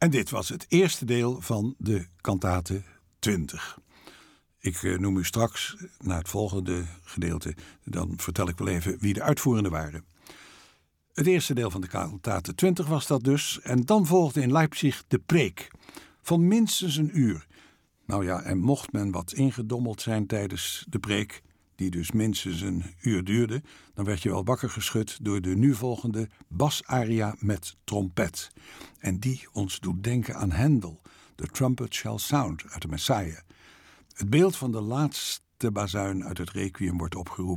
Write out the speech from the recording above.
En dit was het eerste deel van de kantate 20. Ik noem u straks, na het volgende gedeelte, dan vertel ik wel even wie de uitvoerenden waren. Het eerste deel van de kantate 20 was dat dus. En dan volgde in Leipzig de preek. Van minstens een uur. Nou ja, en mocht men wat ingedommeld zijn tijdens de preek, die dus minstens een uur duurde, dan werd je wel wakker geschud door de nu volgende basaria met trompet. En die ons doet denken aan Handel, The Trumpet Shall Sound uit de Messiah. Het beeld van de laatste bazuin uit het Requiem wordt opgeroepen.